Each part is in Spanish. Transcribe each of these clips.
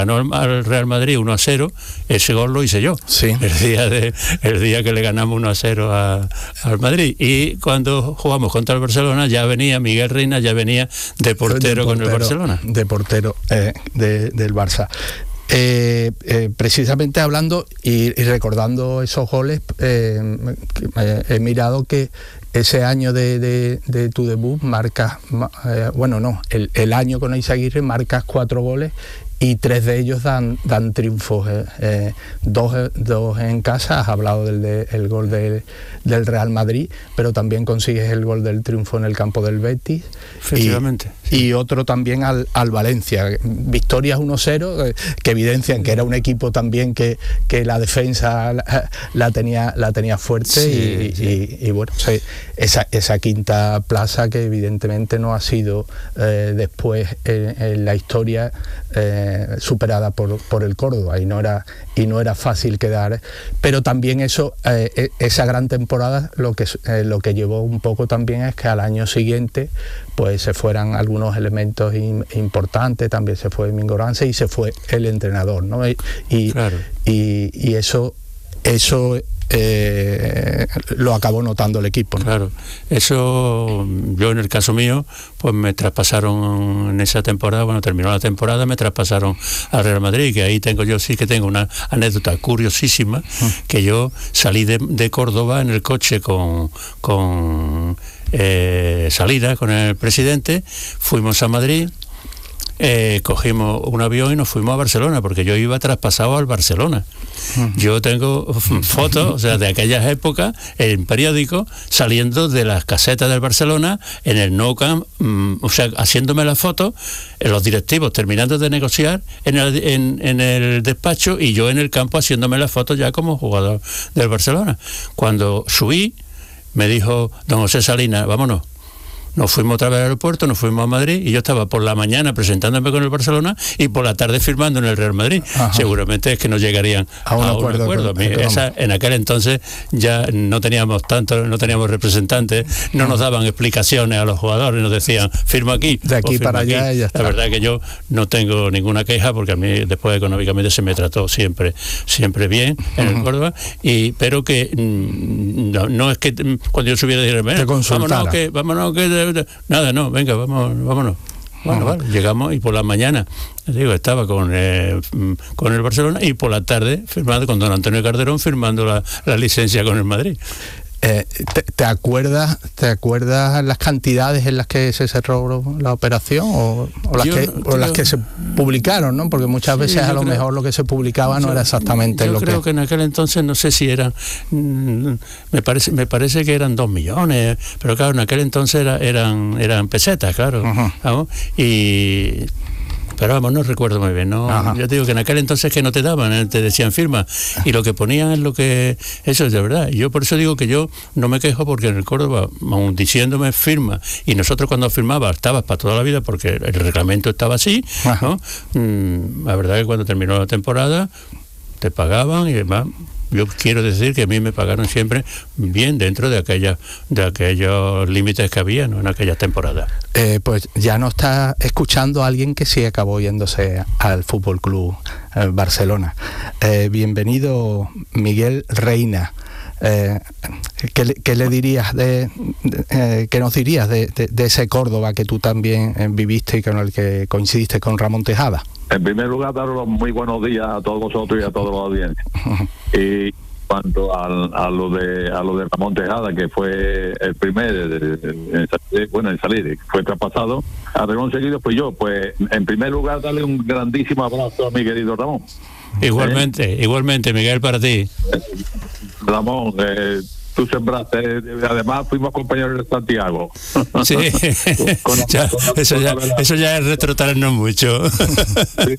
ganó al Real Madrid 1-0, ese gol lo hice yo. Sí. El día que le ganamos 1-0 al Madrid. Y cuando jugamos contra el Barcelona, ya venía Miguel Reina, ya venía de portero con el Barcelona. De portero del Barça. Precisamente hablando y recordando esos goles, he mirado que ese año de tu debut marcas, el año con Eizaguirre marcas 4 goles y 3 de ellos dan triunfos, dos en casa. Has hablado del gol del Real Madrid, pero también consigues el gol del triunfo en el campo del Betis. Efectivamente. Y otro también al Valencia. Victorias 1-0, que evidencian que era un equipo también que la defensa la tenía fuerte. Y bueno, esa quinta plaza que evidentemente no ha sido después en la historia superada por el Córdoba, y no era fácil quedar, pero también esa gran temporada lo que llevó un poco también es que al año siguiente pues se fueran algunos elementos importantes. También se fue Mingorance y se fue el entrenador, ¿no? Claro. Y eso lo acabó notando el equipo, ¿no? Claro, eso yo en el caso mío, pues me traspasaron en esa temporada, cuando terminó la temporada, me traspasaron al Real Madrid, que ahí tengo una anécdota curiosísima, que yo salí de Córdoba en el coche con salida con el presidente, fuimos a Madrid. Cogimos un avión y nos fuimos a Barcelona, porque yo iba traspasado al Barcelona. Yo tengo fotos, o sea, de aquellas épocas, en periódicos, saliendo de las casetas del Barcelona, en el Nou Camp, o sea, haciéndome las fotos, los directivos terminando de negociar en el despacho, y yo en el campo haciéndome las fotos ya como jugador del Barcelona. Cuando subí, me dijo don José Salinas, vámonos. Nos fuimos otra vez al aeropuerto, nos fuimos a Madrid, y yo estaba por la mañana presentándome con el Barcelona y por la tarde firmando en el Real Madrid. Ajá. Seguramente es que no llegarían a un acuerdo. En aquel entonces ya no teníamos representantes, no nos daban explicaciones a los jugadores, nos decían, firma aquí. De aquí para allá y ya está. La verdad es que yo no tengo ninguna queja, porque a mí después económicamente se me trató siempre bien en el Córdoba, pero que no es que cuando yo subiera dijeron, vámonos que nada, no, venga, vámonos. Bueno, vale, llegamos, y por la mañana, estaba con el Barcelona, y por la tarde firmando con don Antonio Calderón, firmando la licencia con el Madrid. ¿Te acuerdas las cantidades en las que se cerró la operación o las que se publicaron, ¿no? Porque muchas veces a lo mejor lo que se publicaba no era exactamente lo que... Yo creo que en aquel entonces, no sé si eran, me parece que eran 2 millones, pero claro, en aquel entonces eran pesetas, claro. ¿Vamos? Pero vamos, no recuerdo muy bien, ¿no? Yo te digo que en aquel entonces que no te daban, te decían firma, y lo que ponían es lo que... Eso es de verdad. Y yo por eso digo que yo no me quejo, porque en el Córdoba, aun diciéndome firma, y nosotros cuando firmaba estabas para toda la vida, porque el reglamento estaba así, ¿no? La verdad es que cuando terminó la temporada te pagaban y demás. Yo quiero decir que a mí me pagaron siempre bien dentro de aquellos límites que había, ¿no? En aquellas temporadas. Pues ya nos está escuchando alguien que sí acabó yéndose al Fútbol Club Barcelona. Bienvenido, Miguel Reina. ¿Qué le dirías qué nos dirías de ese Córdoba que tú también viviste y con el que coincidiste con Ramón Tejada? En primer lugar, daros muy buenos días a todos vosotros y a todos los audiencias. Y cuanto a lo de Ramón Tejada, que fue el primer en salir, fue traspasado a Ramón seguido, pues yo, en primer lugar, darle un grandísimo abrazo a mi querido Ramón. Igualmente, Miguel, para ti. Ramón, tú sembraste, además fuimos compañeros de Santiago. Sí, eso ya es retrotraernos mucho. Sí.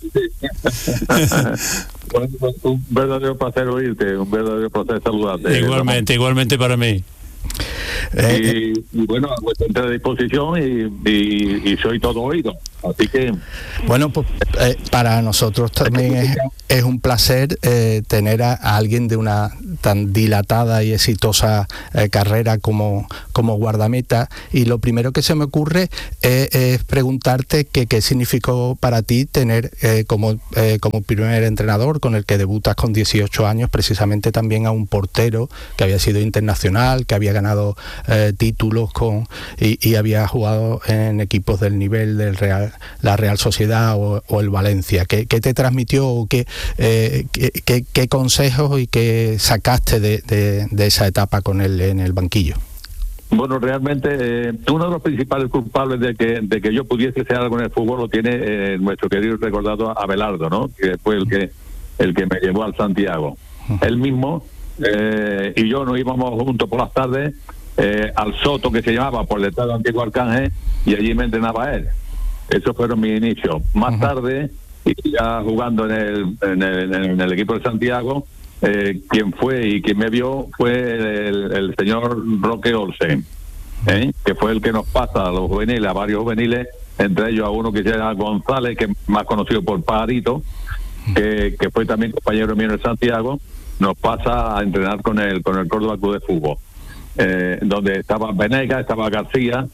Bueno, un verdadero placer oírte, un verdadero placer saludarte. Igualmente para mí. Y bueno, a vuestra disposición y soy todo oído. Así que... Bueno, pues para nosotros también es un placer tener a alguien de una tan dilatada y exitosa carrera como guardameta, y lo primero que se me ocurre es preguntarte qué significó para ti tener como primer entrenador con el que debutas con 18 años, precisamente también a un portero que había sido internacional, que había ganado títulos y había jugado en equipos del nivel del la Real Sociedad o el Valencia. ¿Qué te transmitió o qué consejos y qué sacaste de esa etapa con él en el banquillo? Bueno, realmente uno de los principales culpables de que yo pudiese hacer algo en el fútbol lo tiene nuestro querido y recordado Abelardo, ¿no? Que fue el que me llevó al Santiago. Él mismo y yo nos íbamos juntos por las tardes al Soto, que se llamaba por detrás del antiguo Arcángel, y allí me entrenaba él. Esos fueron mis inicios. Más tarde, ya jugando en el equipo de Santiago, quien fue y quien me vio fue el señor Roque Olsen, que fue el que nos pasa a los juveniles, a varios juveniles, entre ellos a uno que se llama González, que es más conocido por Pajarito, que fue también compañero mío en Santiago, nos pasa a entrenar con el Córdoba Club de Fútbol, donde estaba Venegas, estaba García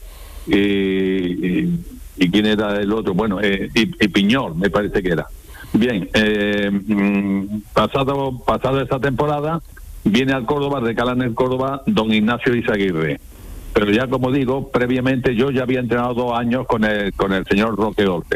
y quién era el otro, bueno, y Piñol me parece que era. Bien, pasado esa temporada, viene al Córdoba, recala en el Córdoba don Ignacio Izaguirre. Pero ya, como digo, previamente yo ya había entrenado 2 años con el señor Roque Orte.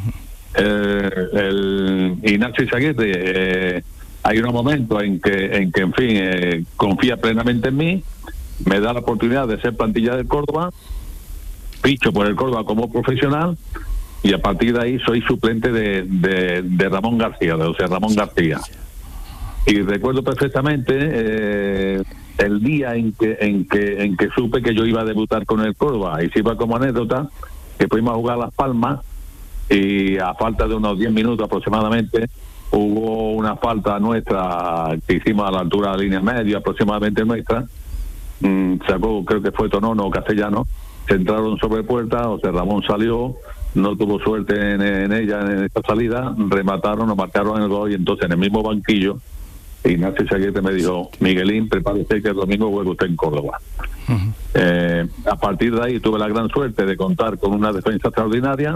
El Ignacio Izaguirre, hay unos momentos en que en fin, confía plenamente en mí, me da la oportunidad de ser plantilla del Córdoba, ficho por el Córdoba como profesional, y a partir de ahí soy suplente de Ramón García, de José Ramón García. Y recuerdo perfectamente el día en que supe que yo iba a debutar con el Córdoba, y si iba como anécdota, que fuimos a jugar a Las Palmas, y a falta de unos 10 minutos aproximadamente, hubo una falta nuestra que hicimos a la altura de la línea media, aproximadamente nuestra, sacó, creo que fue Tonono o Castellano, se entraron sobre puerta, José Ramón salió, no tuvo suerte en ella, en esta salida, remataron, nos marcaron el gol, y entonces en el mismo banquillo Ignacio Izaguirre me dijo: Miguelín, prepárese que el domingo juega usted en Córdoba. A partir de ahí tuve la gran suerte de contar con una defensa extraordinaria,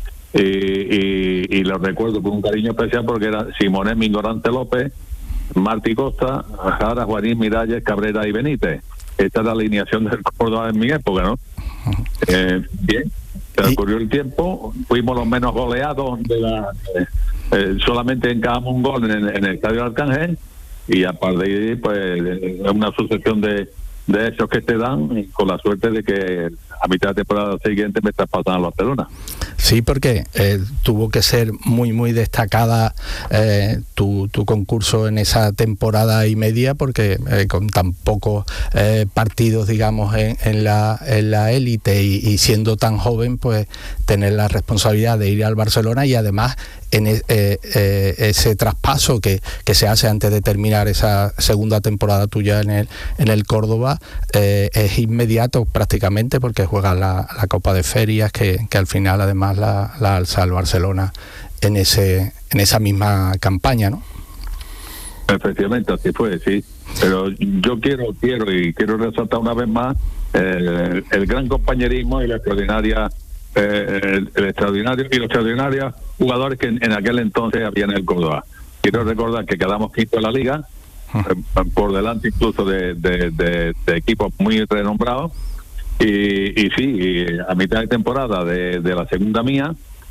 y lo recuerdo con un cariño especial porque era Simonet, Mingorante López, Martí Costa, Jara, Juanín, Miralles, Cabrera y Benítez. Esta es la alineación del Córdoba en mi época, ¿no? Bien, transcurrió el tiempo, fuimos los menos goleados solamente encajamos un gol en el Estadio Arcángel, y a partir de ahí pues es una sucesión de hechos que te dan, y con la suerte de que a mitad de temporada siguiente me traspasando a Barcelona. Sí, porque tuvo que ser muy muy destacada tu concurso en esa temporada y media, porque con tan pocos partidos, digamos, en la élite y siendo tan joven, pues tener la responsabilidad de ir al Barcelona, y además en ese traspaso que se hace antes de terminar esa segunda temporada tuya en el Córdoba, es inmediato prácticamente, porque juega la Copa de Ferias, que al final además la alza al Barcelona en esa misma campaña, ¿no? Efectivamente, así fue, sí. Pero yo quiero resaltar una vez más el gran compañerismo y la extraordinaria los extraordinarios jugadores que en aquel entonces había en el Córdoba. Quiero recordar que quedamos quinto en la liga, por delante incluso de equipos muy renombrados, y sí, a mitad de temporada de la segunda mía,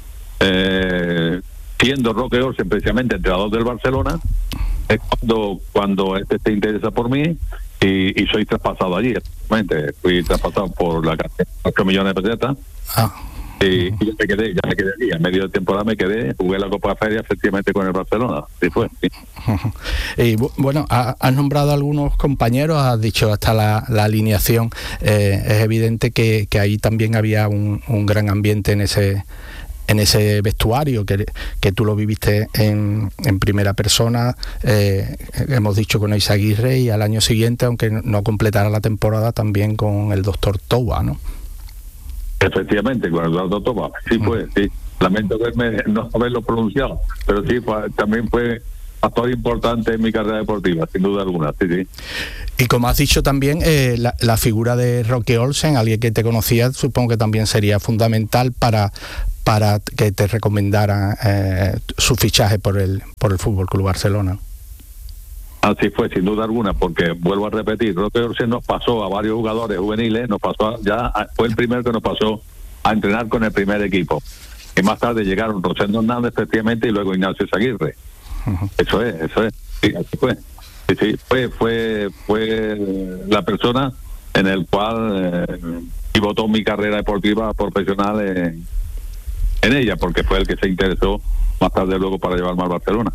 siendo Roque Olsen precisamente entrenador del Barcelona, es cuando se interesa por mí, y soy traspasado allí. Fui traspasado por la cantidad de 8 millones de pesetas. Y ya me quedé allí. A medio de temporada me quedé, jugué la Copa de Feria efectivamente con el Barcelona. Sí fue. Sí. Y bueno, has nombrado a algunos compañeros, has dicho hasta la alineación. Es evidente que ahí también había un gran ambiente en ese vestuario que tú lo viviste en primera persona, hemos dicho con Eizaguirre, y al año siguiente, aunque no completara la temporada, también con el doctor Toba, ¿no? Efectivamente, con Eduardo Toba, sí fue, sí. Lamento no haberlo pronunciado, pero sí, también fue factor importante en mi carrera deportiva, sin duda alguna, sí. Y como has dicho también, la figura de Roque Olsen, alguien que te conocía, supongo que también sería fundamental para que te recomendaran su fichaje por el Fútbol Club Barcelona. Así fue, sin duda alguna, porque vuelvo a repetir, Roque Olsen nos pasó a varios jugadores juveniles, fue el primero que nos pasó a entrenar con el primer equipo. Y más tarde llegaron Rosendo Hernández, efectivamente, y luego Ignacio Eizaguirre. Uh-huh. Eso es. Sí, así fue. Sí, fue la persona en el cual pivotó mi carrera deportiva profesional en ella, porque fue el que se interesó más tarde luego para llevarme al Barcelona.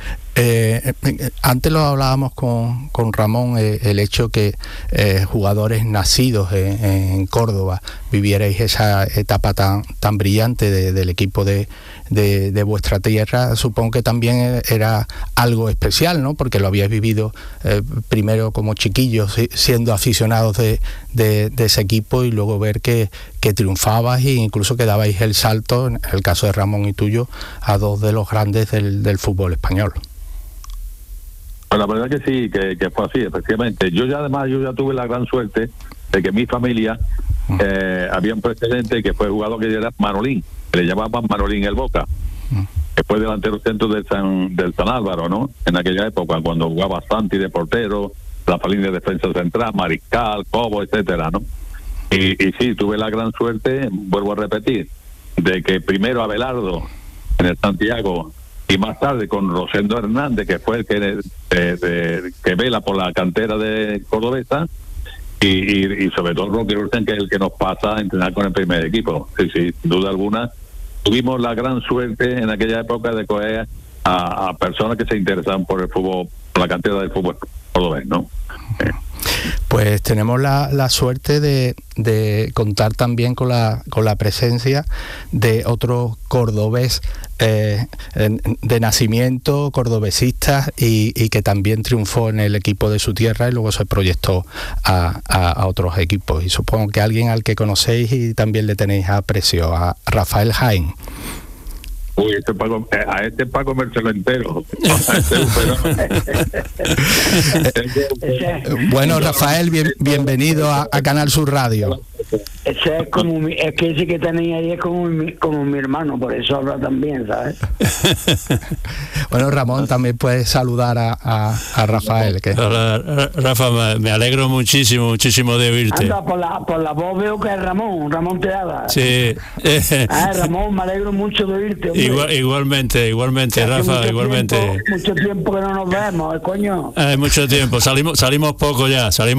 Antes lo hablábamos con Ramón, el hecho que jugadores nacidos en Córdoba vivierais esa etapa tan brillante del equipo de vuestra tierra. Supongo que también era algo especial, ¿no? Porque lo habíais vivido primero como chiquillos, siendo aficionados de ese equipo, y luego ver que triunfabas e incluso que dabais el salto, en el caso de Ramón y tuyo, a dos de los grandes del fútbol español. Pues la verdad que sí, que fue así, efectivamente. Yo ya tuve la gran suerte de que mi familia había un precedente que fue jugador que era Manolín, que le llamaban Manolín el Boca, que fue delantero centro del San Álvaro, ¿no? En aquella época, cuando jugaba Santi de portero, la familia de defensa central, Mariscal, Cobo, etcétera, ¿no? Y sí, tuve la gran suerte, vuelvo a repetir, de que primero Abelardo en el Santiago, y más tarde con Rosendo Hernández, que fue el que vela por la cantera de Cordobesa, y sobre todo Roque Olsen, que es el que nos pasa a entrenar con el primer equipo. Sí, sin duda alguna. Tuvimos la gran suerte en aquella época de coger a personas que se interesaban por el fútbol, por la cantera del fútbol cordobés, ¿no? Pues tenemos la suerte de contar también con la presencia de otro cordobés de nacimiento, cordobesistas, y que también triunfó en el equipo de su tierra y luego se proyectó a otros equipos. Y supongo que alguien al que conocéis y también le tenéis aprecio, a Rafael Jaén. Uy, a este para comérselo entero. Bueno, Rafael, bienvenido a Canal Sur Radio. Ese es que ese que tenía ahí es como mi hermano, por eso habla también, ¿sabes? Bueno, Ramón, también puedes saludar a Rafael. Hola, Rafa, me alegro muchísimo de oírte. Anda, por la voz veo que es Ramón Teada. Sí. Ramón, me alegro mucho de oírte, hombre. Igualmente, Rafa, igualmente. Mucho tiempo que no nos vemos, coño. Mucho tiempo, salimos poco.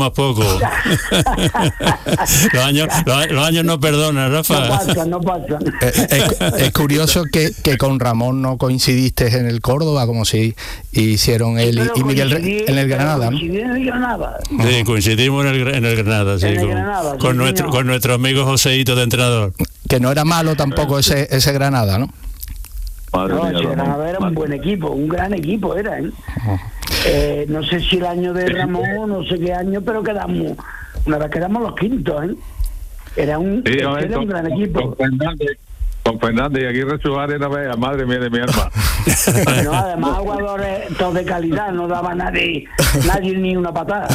Los años no perdonan, Rafa. No pasan. Es curioso que con Ramón no coincidiste en el Córdoba, como si hicieron él y Miguel en el Granada, ¿no? Sí, coincidimos en el Granada, sí, con nuestro amigo Joseito de entrenador. Que no era malo tampoco ese Granada, ¿no? Granada era un buen equipo, un gran equipo era, ¿eh? No sé si el año de Ramón, no sé qué año, pero una vez quedamos los quintos, ¿eh? Era un gran equipo. Con Fernández y Aguirre Suárez, una vez, madre mía de mi alma. No, además jugadores todos de calidad, no daba nadie ni una patada.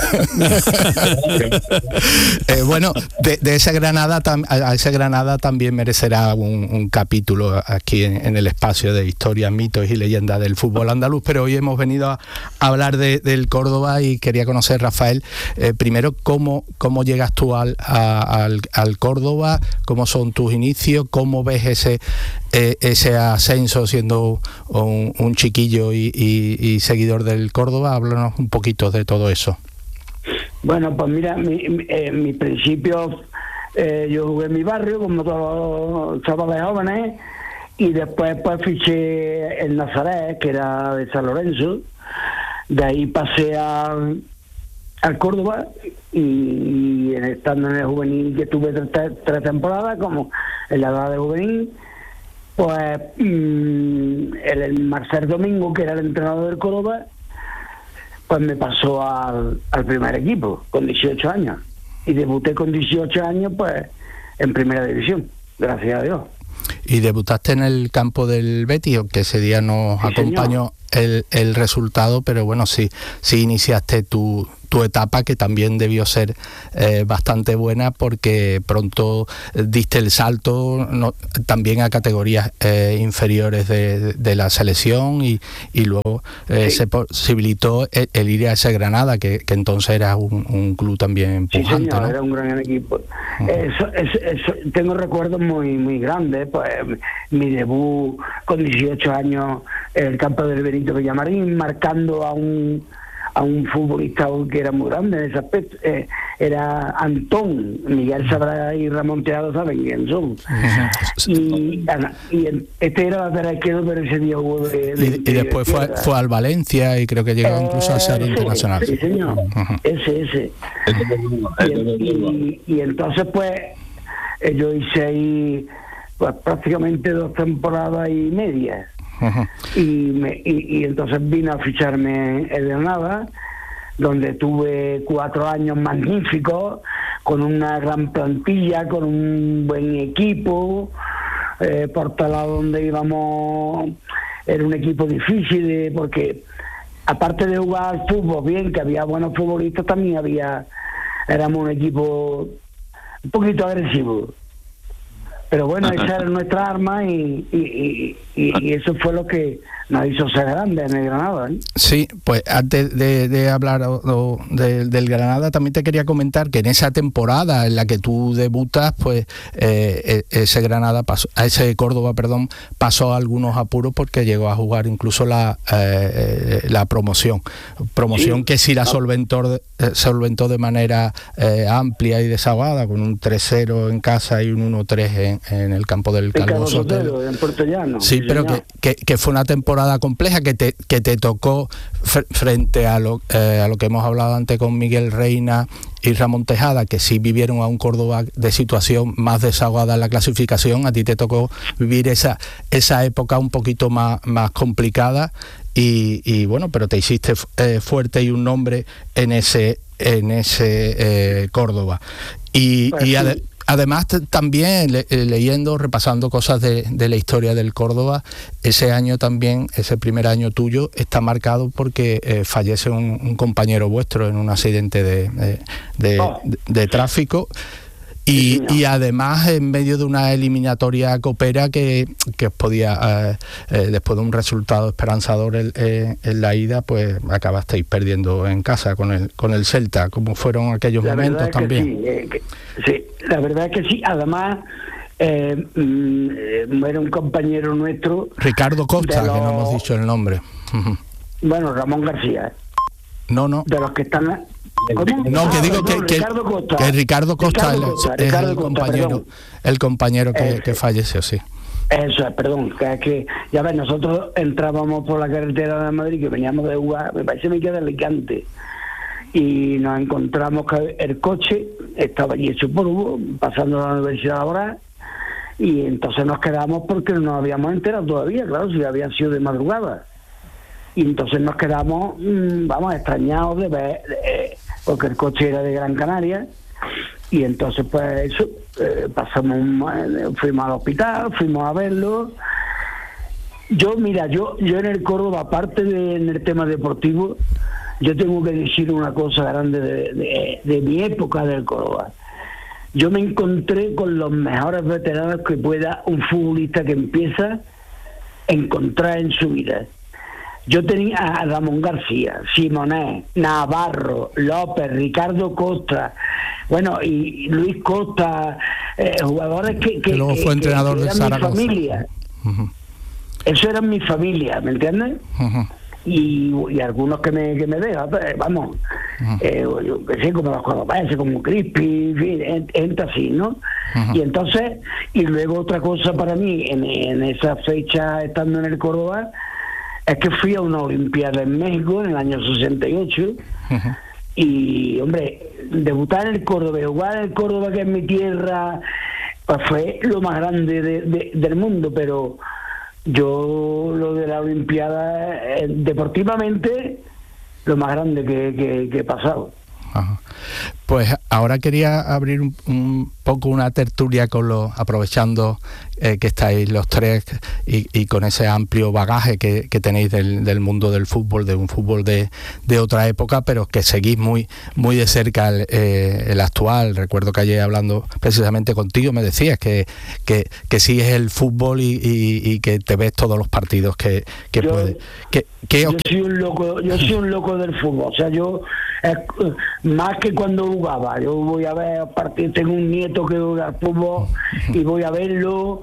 Bueno, de ese Granada, a ese Granada también merecerá un capítulo aquí en el espacio de historias, mitos y leyendas del fútbol andaluz, pero hoy hemos venido a hablar del Córdoba y quería conocer, Rafael, primero cómo llegas tú al Córdoba, cómo son tus inicios, cómo ves ese ascenso siendo un chiquillo y seguidor del Córdoba. Háblanos un poquito de todo eso. Bueno, pues mira, mis principios, yo jugué en mi barrio como todos los chavales jóvenes, y después pues fiché el Nazaret, que era de San Lorenzo. De ahí pasé al Córdoba, y estando en el juvenil, que tuve tres temporadas como en la edad de juvenil, pues el Marcel Domingo, que era el entrenador del Córdoba, pues me pasó al primer equipo con 18 años. Y debuté con 18 años, pues, en primera división, gracias a Dios. Y debutaste en el campo del Betis, aunque ese día nos acompañó el resultado, pero bueno, sí iniciaste tu etapa, que también debió ser bastante buena, porque pronto diste el salto también a categorías inferiores de la selección y luego se posibilitó el ir a ese Granada, que entonces era un club también pujante, sí, señor, ¿no? Era un gran equipo. Eso, tengo recuerdos muy grandes, pues mi debut con 18 años en el campo del Benito Villamarín, marcando a un futbolista que era muy grande en ese aspecto, era Antón. Miguel Sabrá y Ramón Tejada saben quién son. Y este era lateral izquierdo, pero ese día hubo y después fue al Valencia y creo que llegó incluso a ser internacional. Sí, señor. Ese. Y entonces pues yo hice ahí pues prácticamente 2 temporadas y media. Y entonces vine a ficharme en Granada, donde tuve 4 años magníficos, con una gran plantilla, con un buen equipo. Por tal lado donde íbamos era un equipo difícil, porque aparte de jugar al fútbol bien, que había buenos futbolistas, también éramos un equipo un poquito agresivo. Pero bueno, esa era nuestra arma y eso fue lo que nos hizo ser grandes en el Granada, ¿eh? Sí, pues antes de hablar del Granada, también te quería comentar que en esa temporada en la que tú debutas, pues ese Córdoba, pasó algunos apuros, porque llegó a jugar incluso la promoción sí, que sí la solventó de manera amplia y desahogada, con un 3-0 en casa y un 1-3 en el campo del Calvo Sotelo, en Puerto Llano. Sí, pero que fue una temporada compleja que te tocó frente a lo que hemos hablado antes con Miguel Reina y Ramón Tejada, que sí vivieron a un Córdoba de situación más desahogada en la clasificación. A ti te tocó vivir esa época un poquito más complicada y bueno, pero te hiciste fuerte y un nombre en ese Córdoba. Además, también leyendo, repasando cosas de la historia del Córdoba, ese año también, ese primer año tuyo, está marcado porque fallece un compañero vuestro en un accidente de tráfico. Y además, en medio de una eliminatoria copera que os podía, después de un resultado esperanzador en la ida, pues acabasteis perdiendo en casa con el Celta. ¿Cómo fueron aquellos momentos también? Sí, la verdad es que sí. Además, era un compañero nuestro, Ricardo Costa, que no hemos dicho el nombre. Bueno, Ramón García. No. De los que están... ¿Cómo? No, que digo que Ricardo Costa es el compañero que falleció, sí. Eso es, perdón, que ya ves, nosotros entrábamos por la carretera de Madrid, que veníamos de jugar, me parece que de Alicante, y nos encontramos que el coche estaba allí hecho polvo, pasando a la universidad laboral, y entonces nos quedamos porque no nos habíamos enterado todavía, claro, si había sido de madrugada. Y entonces nos quedamos, extrañados de ver, porque el coche era de Gran Canaria, y entonces pues eso, fuimos al hospital, fuimos a verlo. Yo en el Córdoba, aparte en el tema deportivo, yo tengo que decir una cosa grande de mi época del Córdoba. Yo me encontré con los mejores veteranos que pueda un futbolista que empieza a encontrar en su vida. Yo tenía a Ramón García, Simonet, Navarro, López, Ricardo Costa, bueno, y Luis Costa, jugadores que luego fue entrenador de Zaragoza. Mi familia. Eso era mi familia, ¿me entiendes? Y algunos que me dejan, vamos, yo que sé, como los cordobeses, como Crispi, gente así, ¿no? Y entonces, y luego otra cosa para mí, en esa fecha, estando en el Córdoba, es que fui a una Olimpiada en México en el año 68 y, hombre, debutar en el Córdoba, jugar en el Córdoba, que es mi tierra, pues fue lo más grande del mundo, pero yo lo de la Olimpiada, deportivamente, lo más grande que he pasado. Ajá. Pues ahora quería abrir un poco una tertulia aprovechando que estáis los tres y con ese amplio bagaje que tenéis del mundo del fútbol, de un fútbol de otra época, pero que seguís muy de cerca el actual. Recuerdo que ayer hablando precisamente contigo me decías que sigues el fútbol y que te ves todos los partidos que puedes. Yo soy un loco del fútbol, o sea, yo más que cuando jugaba, yo voy a ver partidos, tengo un nieto que juega al fútbol y voy a verlo,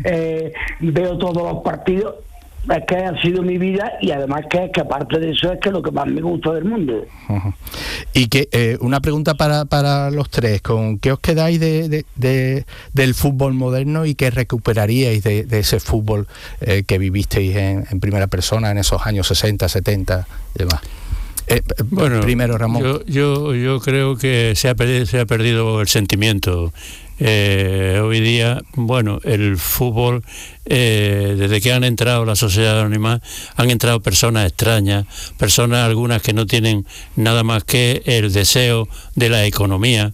veo todos los partidos, es que ha sido mi vida y además que aparte de eso es que lo que más me gusta del mundo. Uh-huh. Y que una pregunta para los tres, ¿con qué os quedáis del fútbol moderno y qué recuperaríais de ese fútbol que vivisteis en primera persona en esos años 60, 70 y demás? Bueno, primero Ramón. Yo creo que se ha perdido el sentimiento. Hoy día, bueno, el fútbol, desde que han entrado la sociedad anónima, han entrado personas extrañas, personas algunas que no tienen nada más que el deseo de la economía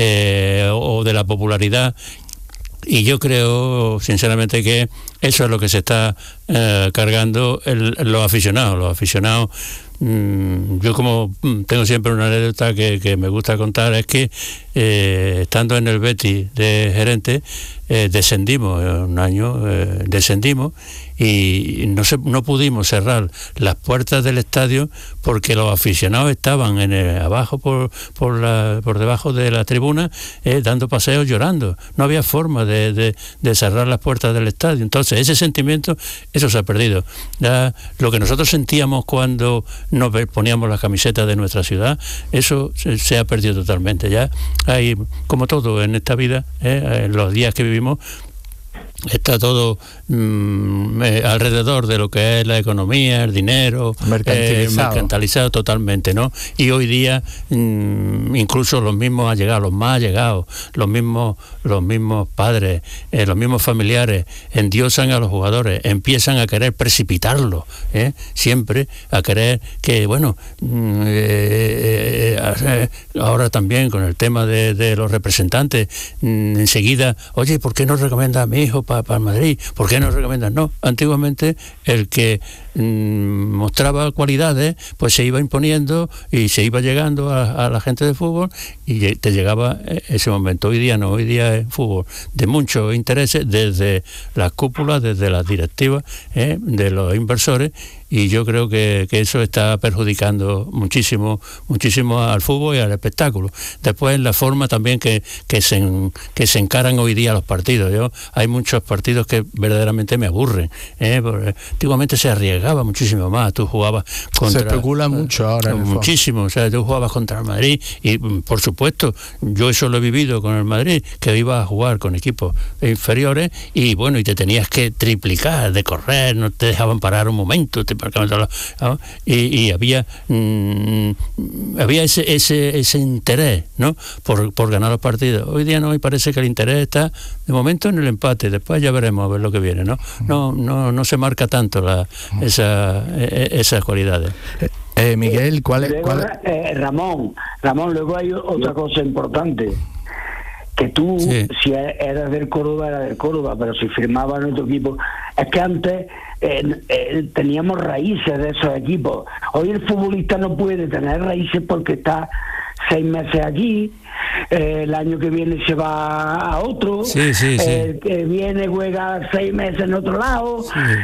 o de la popularidad. Y yo creo, sinceramente, que eso es lo que se está cargando los aficionados. Los aficionados, yo como tengo siempre una anécdota que me gusta contar, es que estando en el Betis de gerente, descendimos un año, descendimos y no pudimos cerrar las puertas del estadio porque los aficionados estaban abajo por debajo de la tribuna dando paseos llorando. No había forma de cerrar las puertas del estadio. Entonces ese sentimiento, eso se ha perdido. Ya, lo que nosotros sentíamos cuando nos poníamos las camisetas de nuestra ciudad, eso se ha perdido totalmente. Ya hay, como todo en esta vida, en los días que vivimos, está todo alrededor de lo que es la economía, el dinero, mercantilizado totalmente, ¿no? Y hoy día incluso los mismos allegados, los más allegados, los mismos padres, los mismos familiares endiosan a los jugadores, empiezan a querer precipitarlos, siempre a querer que, bueno, ahora también con el tema de los representantes, enseguida, oye, ¿por qué no recomienda a mi hijo para el Madrid? ¿Por qué no recomiendas? No, antiguamente el que mostraba cualidades pues se iba imponiendo y se iba llegando a la gente de fútbol y te llegaba ese momento. Hoy día no, hoy día es fútbol de muchos intereses, desde las cúpulas, desde las directivas, de los inversores, y yo creo que eso está perjudicando muchísimo al fútbol y al espectáculo. Después la forma también que se encaran hoy día los partidos. Hay muchos partidos que verdaderamente me aburren, porque antiguamente se arriesgaba muchísimo más. Tú jugabas contra... Se especula mucho ahora. Muchísimo, o sea, tú jugabas contra el Madrid y, por supuesto, yo eso lo he vivido con el Madrid, que iba a jugar con equipos inferiores y, bueno, y te tenías que triplicar de correr, no te dejaban parar un momento, y había ese interés, ¿no?, por ganar los partidos. Hoy día no, y parece que el interés está de momento en el empate, después ya veremos a ver lo que viene, ¿no? No se marca tanto esas cualidades. Miguel, Ramón, luego hay otra cosa importante, que tú, sí, si eras del Córdoba, pero si firmabas en otro equipo, es que antes teníamos raíces de esos equipos. Hoy el futbolista no puede tener raíces porque está 6 meses aquí, el año que viene se va a otro, que viene juega 6 meses en otro lado,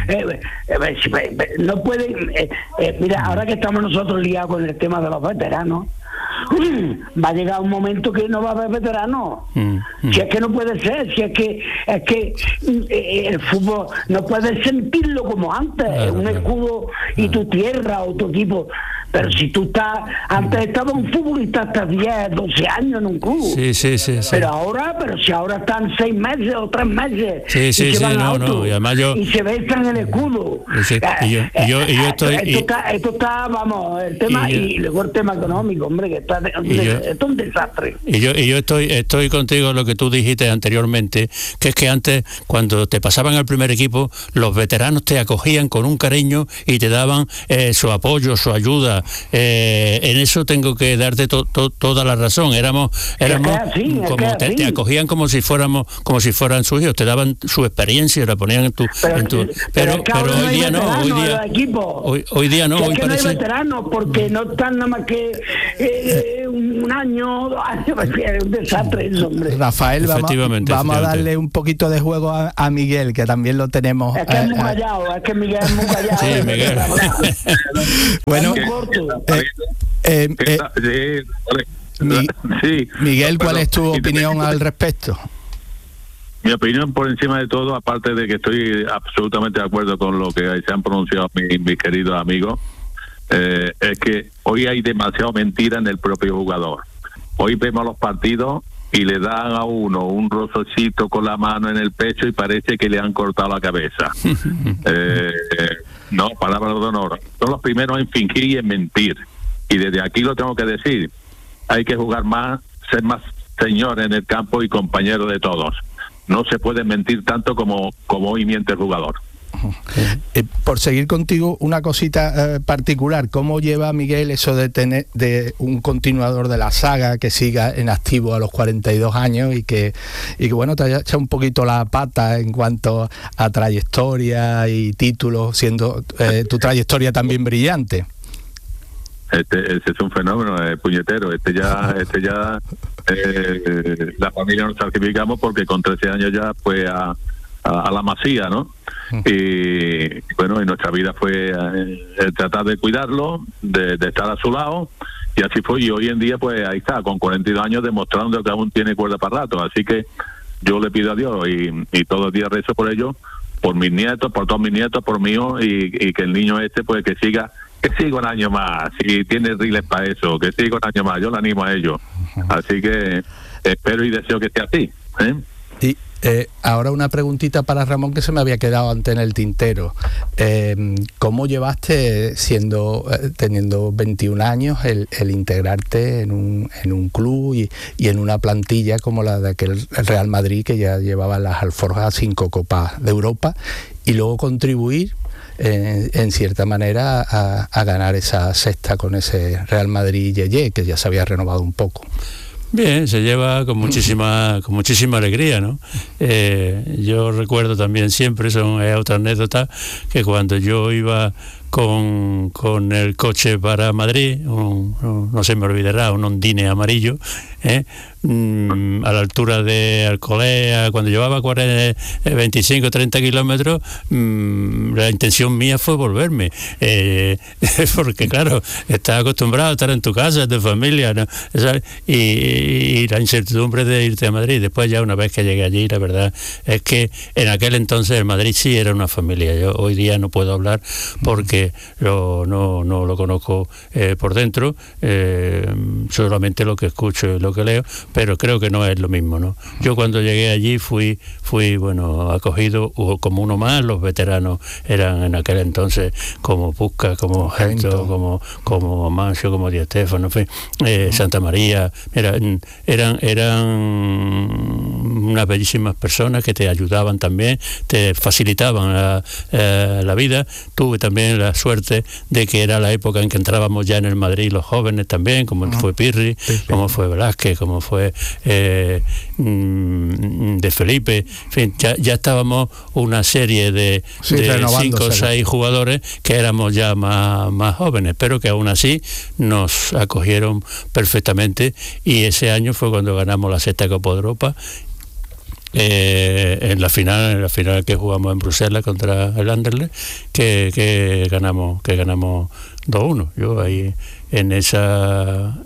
no puede. Mira, ahora que estamos nosotros liados con el tema de los veteranos, va a llegar un momento que no va a haber veteranos. Si es que no puede ser, si es que el fútbol no puede sentirlo como antes, un escudo y tu tierra o tu equipo. Pero si tú antes estaba un futbolista hasta 10, 12 años en un club. Sí. Pero si ahora están 6 meses o 3 meses y se van a otro, y se besan el escudo. Esto está, vamos, el tema, y luego el tema económico, hombre, que esto es un desastre. Y yo estoy contigo en lo que tú dijiste anteriormente, que es que antes, cuando te pasaban al primer equipo, los veteranos te acogían con un cariño y te daban su apoyo, su ayuda. En eso tengo que darte toda la razón. Éramos como te acogían como si fueran sus hijos, te daban su experiencia, la ponían en tu pero hoy día no, hoy día no, hoy parece... no hay veteranos porque no están nada más que un año, 2 años, es un desastre eso, hombre. Rafael, vamos a darle un poquito de juego a Miguel, que también lo tenemos. Es que es muy callado, es que Miguel es muy callado. Sí, Miguel. Bueno, Miguel, ¿cuál es tu opinión al respecto? Mi opinión, por encima de todo, aparte de que estoy absolutamente de acuerdo con lo que se han pronunciado mis queridos amigos, es que hoy hay demasiada mentira en el propio jugador. Hoy vemos los partidos y le dan a uno un rozocito con la mano en el pecho y parece que le han cortado la cabeza. No, palabra de honor. Son los primeros en fingir y en mentir. Y desde aquí lo tengo que decir. Hay que jugar más, ser más señor en el campo y compañero de todos. No se puede mentir tanto como hoy miente el jugador. Por seguir contigo, una cosita particular, ¿cómo lleva Miguel eso de tener de un continuador de la saga que siga en activo a los 42 años y que bueno, te haya echado un poquito la pata en cuanto a trayectoria y títulos, siendo tu trayectoria también brillante? Ese es un fenómeno, puñetero. La familia nos sacrificamos porque con 13 años ya fue a la Masía, ¿no? Y bueno, y nuestra vida fue tratar de cuidarlo, de estar a su lado, y así fue. Y hoy en día, pues ahí está, con 42 años, demostrando que aún tiene cuerda para rato. Así que yo le pido a Dios y todos los días rezo por ellos, por mis nietos, por todos mis nietos, por mí, y que el niño pues que siga un año más, si tiene riles para eso, que siga un año más, yo le animo a ellos. Así que espero y deseo que sea así. Y ahora una preguntita para Ramón que se me había quedado antes en el tintero. ¿Cómo llevaste, teniendo 21 años, el integrarte en un club y en una plantilla como la de aquel Real Madrid, que ya llevaba las alforjas 5 Copas de Europa, y luego contribuir en cierta manera a ganar esa sexta con ese Real Madrid Yeye, que ya se había renovado un poco? Bien, se lleva con muchísima alegría, ¿no? Yo recuerdo también siempre, es otra anécdota, que cuando yo iba con el coche para Madrid, no se me olvidará, un Ondine amarillo, a la altura de Alcolea, cuando llevaba 25 o 30 kilómetros, la intención mía fue volverme, porque claro, estás acostumbrado a estar en tu casa, en tu familia, ¿no? Y la incertidumbre de irte a Madrid. Después, ya una vez que llegué allí, la verdad es que en aquel entonces el Madrid sí era una familia. Yo hoy día no puedo hablar porque no lo conozco por dentro, solamente lo que escucho y lo que leo, pero creo que no es lo mismo, ¿no? Yo cuando llegué allí fui bueno, acogido como uno más. Los veteranos eran en aquel entonces como Puskas, como Gento, como Amancio, como Di Stéfano, en fin, Santa María. Eran unas bellísimas personas que te ayudaban también, te facilitaban la vida. Tuve también la suerte de que era la época en que entrábamos ya en el Madrid los jóvenes también, como fue Pirri, como fue Velázquez, como fue de Felipe, en fin, ya estábamos una serie de 5 o 6 jugadores que éramos ya más jóvenes, pero que aún así nos acogieron perfectamente, y ese año fue cuando ganamos la sexta Copa de Europa. En la final que jugamos en Bruselas contra el Anderlecht, que ganamos 2-1. Yo ahí en esa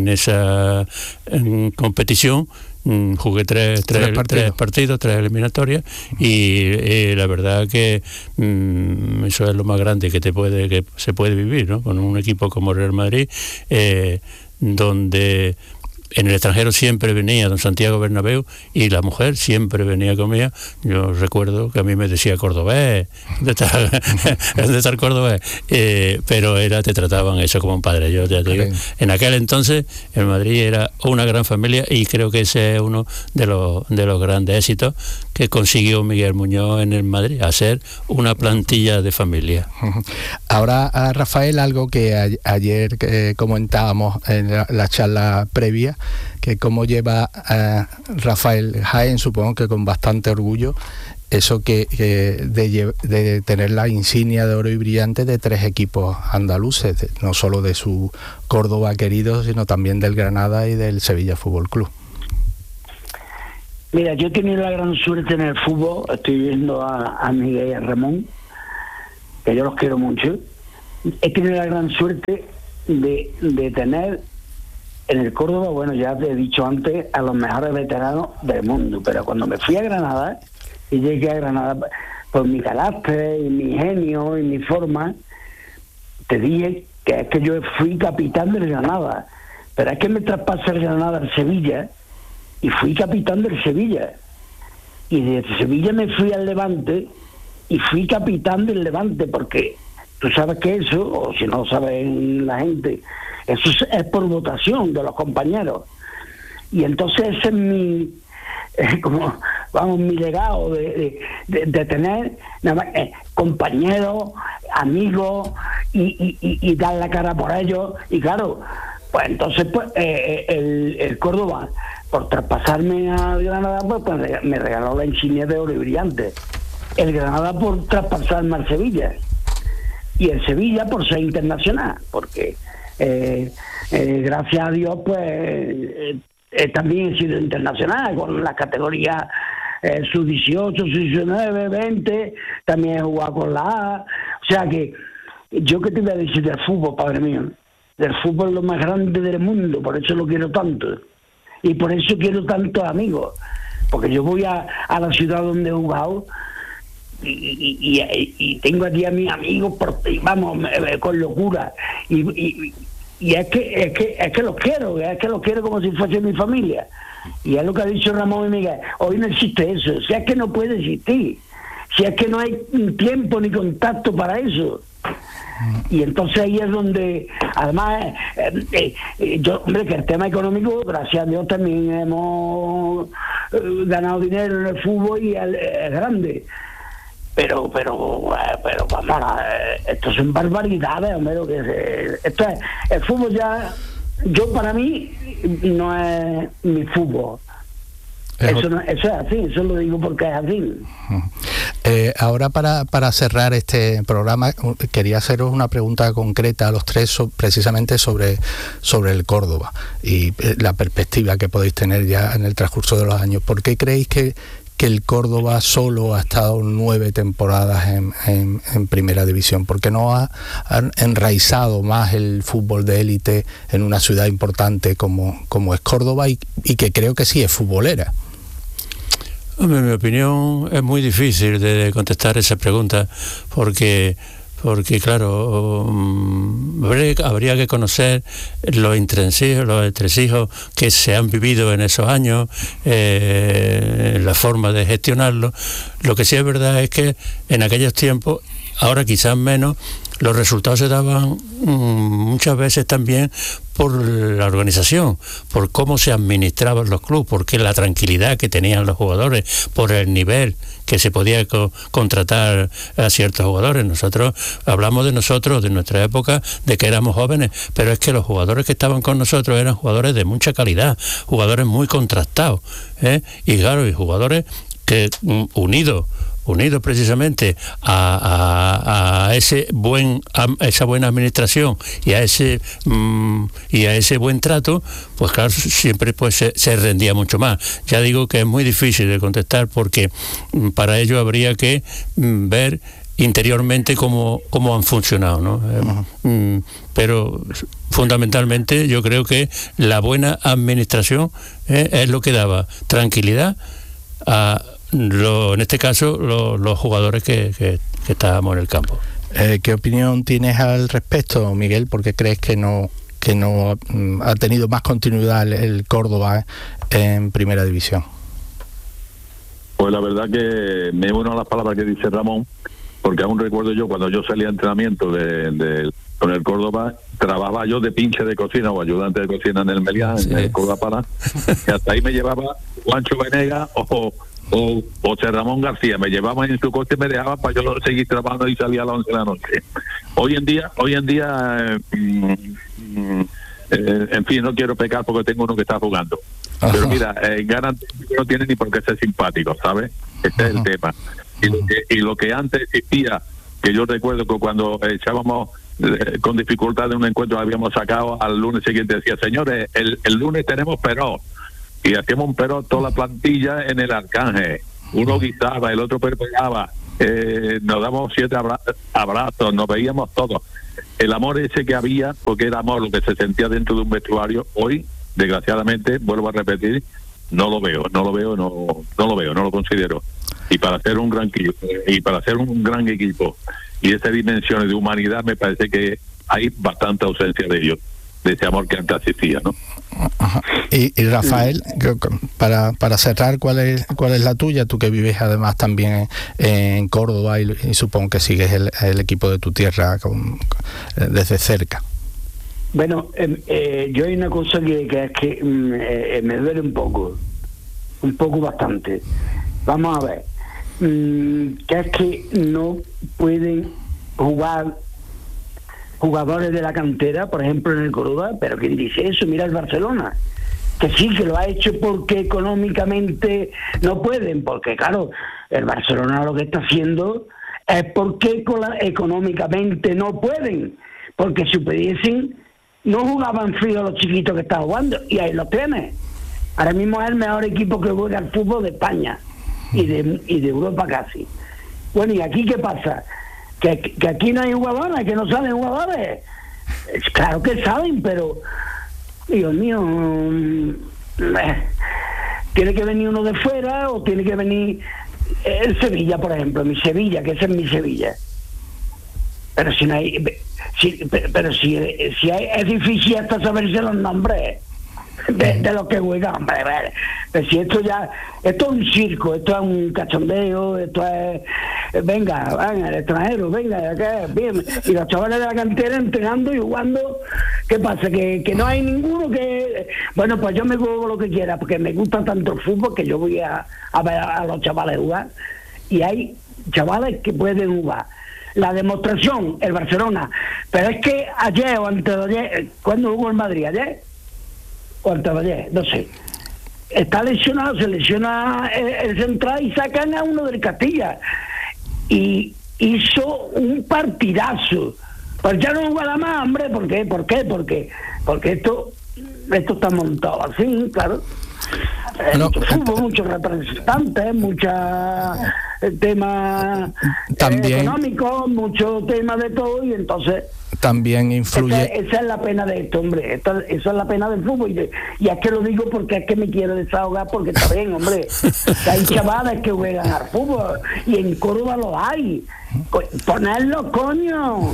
competición jugué tres partidos, 3 eliminatorias, y la verdad que eso es lo más grande que se puede vivir, ¿no? Con un equipo como Real Madrid, donde en el extranjero siempre venía don Santiago Bernabéu y la mujer siempre venía conmigo. Yo recuerdo que a mí me decía cordobés, ¿dónde está el cordobés? Pero te trataban eso como un padre. Yo ya te digo, en aquel entonces el Madrid era una gran familia y creo que ese es uno de los grandes éxitos que consiguió Miguel Muñoz en el Madrid, hacer una plantilla de familia. Ahora, Rafael, algo que ayer comentábamos en la charla previa, que cómo lleva Rafael Jaén, supongo que con bastante orgullo, eso de tener la insignia de oro y brillante de 3 equipos andaluces, no solo de su Córdoba querido, sino también del Granada y del Sevilla Fútbol Club. Mira, yo he tenido la gran suerte en el fútbol, estoy viendo a Miguel y a Ramón, que yo los quiero mucho. He tenido la gran suerte de tener en el Córdoba, bueno, ya te he dicho antes, a los mejores veteranos del mundo, pero cuando me fui a Granada, y llegué a Granada por mi carácter y mi genio y mi forma, te dije que es que yo fui capitán del Granada, pero es que me traspasé el Granada al Sevilla y fui capitán del Sevilla, y de Sevilla me fui al Levante y fui capitán del Levante, porque tú sabes que eso, o si no lo saben la gente, eso es por votación de los compañeros. Y entonces ese es mi mi legado de tener compañeros, amigos y dar la cara por ellos. Y claro, pues entonces el Córdoba, por traspasarme a Granada, pues me regaló la insignia de oro y brillante. El Granada por traspasarme al Sevilla. Y el Sevilla por ser internacional, porque gracias a Dios pues también he sido internacional con las categorías sub-18, sub-19, 20, también he jugado con la A. O sea que yo que te voy a decir del fútbol, padre mío, del fútbol es lo más grande del mundo, por eso lo quiero tanto y por eso quiero tantos amigos, porque yo voy a la ciudad donde he jugado y tengo aquí a mis amigos con locura y es que los quiero como si fuese mi familia. Y es lo que ha dicho Ramón y Miguel, hoy no existe eso, si es que no puede existir, si es que no hay tiempo ni contacto para eso. Y entonces ahí es donde, además, yo, hombre, que el tema económico, gracias a Dios, también hemos ganado dinero en el fútbol y es grande. Pero vamos, esto son barbaridades, hombre, esto es, el fútbol ya, yo para mí, no es mi fútbol. Eso es así, eso lo digo porque es así. Ahora para cerrar este programa quería haceros una pregunta concreta a los tres precisamente sobre el Córdoba y la perspectiva que podéis tener ya en el transcurso de los años. ¿Por qué creéis que el Córdoba solo ha estado 9 temporadas en primera división? ¿Por qué no ha enraizado más el fútbol de élite en una ciudad importante como es Córdoba y que creo que sí es futbolera? Hombre, en mi opinión es muy difícil de contestar esa pregunta porque claro, habría que conocer los entresijos que se han vivido en esos años, la forma de gestionarlo. Lo que sí es verdad es que en aquellos tiempos, ahora quizás menos, los resultados se daban muchas veces también por la organización, por cómo se administraban los clubes, porque la tranquilidad que tenían los jugadores, por el nivel que se podía contratar a ciertos jugadores. Nosotros hablamos de nuestra época, de que éramos jóvenes, pero es que los jugadores que estaban con nosotros eran jugadores de mucha calidad, jugadores muy contrastados, y claro, y jugadores que unidos precisamente a esa buena administración y a ese buen trato, pues claro, siempre pues se rendía mucho más. Ya digo que es muy difícil de contestar porque para ello habría que ver interiormente cómo han funcionado, ¿no? Pero fundamentalmente yo creo que la buena administración es lo que daba tranquilidad a en este caso los jugadores que estábamos en el campo. ¿Qué opinión tienes al respecto, Miguel? ¿Por qué crees que no ha tenido más continuidad el Córdoba en Primera División? Pues la verdad que me uno a las palabras que dice Ramón, porque aún recuerdo yo cuando yo salía a entrenamiento con el Córdoba, trabajaba yo de pinche de cocina o ayudante de cocina en el Meliá, en el Córdoba Pala, y hasta ahí me llevaba Juancho Venegas o José Ramón García, me llevaban en su coche y me dejaban para yo seguir trabajando y salía a las 11 de la noche. Hoy en día en fin, no quiero pecar porque tengo uno que está jugando. Ajá. Pero mira, ganan, no tiene ni por qué ser simpático, ¿sabes? Este es el tema. Y lo que antes existía, que yo recuerdo que cuando echábamos con dificultad de un encuentro habíamos sacado, al lunes siguiente decía, señores, el lunes tenemos peró, y hacíamos un peró toda la plantilla en el Arcángel, uno guisaba, el otro perpegaba, nos damos 7 abrazos, nos veíamos todos. El amor ese que había, porque era amor lo que se sentía dentro de un vestuario, hoy desgraciadamente, vuelvo a repetir, no lo considero. Y para ser un gran equipo y esas dimensiones de humanidad, me parece que hay bastante ausencia de ellos, de ese amor que antes existía, ¿no? Ajá. Y Rafael, para cerrar, ¿cuál es la tuya? Tú que vives además también en Córdoba y supongo que sigues el equipo de tu tierra desde cerca. Bueno, yo hay una cosa que es que me duele un poco bastante. Vamos a ver, que es que no pueden jugar jugadores de la cantera, por ejemplo en el Córdoba, pero ¿quién dice eso? Mira el Barcelona, que sí, que lo ha hecho porque económicamente no pueden, porque claro, el Barcelona lo que está haciendo es porque económicamente no pueden, porque si pudiesen no jugaban frío los chiquitos que están jugando, y ahí los tienes. Ahora mismo es el mejor equipo que juega al fútbol de España y de Europa casi. Bueno, ¿y aquí qué pasa? Que aquí no hay jugadores, que no salen jugadores. Claro que saben, pero Dios mío, tiene que venir uno de fuera o tiene que venir el Sevilla, por ejemplo, mi Sevilla, que ese es mi Sevilla. Pero si no hay, pero si es difícil hasta saberse los nombres de los que juegan, hombre. Pero si esto es un circo, esto es un cachondeo, esto es venga, el extranjero, venga, acá, bien, y los chavales de la cantera entrenando y jugando. ¿Qué pasa? Que no hay ninguno que, bueno, pues yo me juego lo que quiera, porque me gusta tanto el fútbol que yo voy a ver a los chavales jugar, y hay chavales que pueden jugar. La demostración, el Barcelona, pero es que ayer o antes de ayer, ¿cuándo jugó el Madrid? ¿Ayer? O antes de ayer, no sé. Está lesionado, se lesiona el central y sacan a uno del Castilla. Y hizo un partidazo. Pues ya no jugará más, hombre. ¿Por qué? Porque esto está montado así, claro. Mucho fútbol, muchos representantes, muchos temas económicos, muchos temas de todo, y entonces también influye. Esa es la pena de esto, hombre. Esa es la pena del fútbol. Y es que lo digo porque es que me quiero desahogar, porque está bien, hombre. Hay chavales que juegan al fútbol y en Córdoba lo hay. Ponerlo, coño.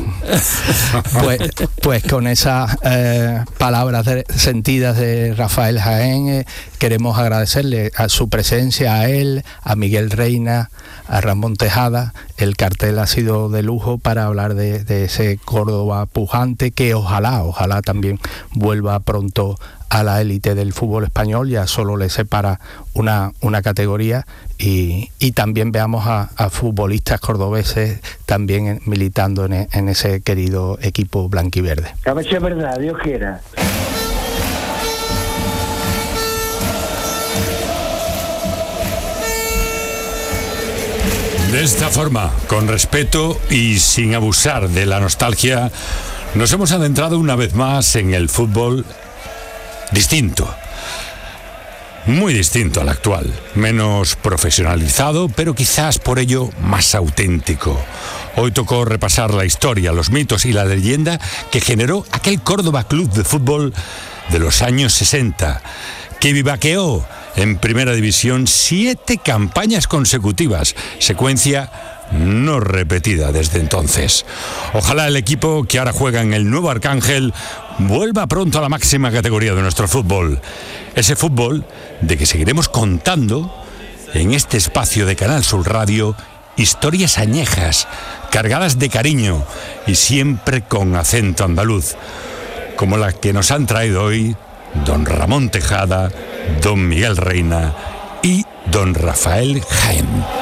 Pues con esas palabras sentidas de Rafael Jaén, queremos agradecerle a su presencia, a él, a Miguel Reina, a Ramón Tejada. El cartel ha sido de lujo para hablar de ese Córdoba pujante, que ojalá también vuelva pronto a la élite del fútbol español. Ya solo le separa una categoría, y también veamos a futbolistas cordobeses también militando en ese querido equipo blanquiverde. A ver si es verdad, Dios quiera. De esta forma, con respeto y sin abusar de la nostalgia, nos hemos adentrado una vez más en el fútbol distinto, muy distinto al actual, menos profesionalizado, pero quizás por ello más auténtico. Hoy tocó repasar la historia, los mitos y la leyenda que generó aquel Córdoba Club de Fútbol de los años 60, que vivaqueó en Primera División 7 campañas consecutivas, secuencia no repetida desde entonces. Ojalá el equipo que ahora juega en el nuevo Arcángel vuelva pronto a la máxima categoría de nuestro fútbol. Ese fútbol de que seguiremos contando en este espacio de Canal Sur Radio, historias añejas, cargadas de cariño y siempre con acento andaluz, como la que nos han traído hoy don Ramón Tejada, don Miguel Reina y don Rafael Jaén.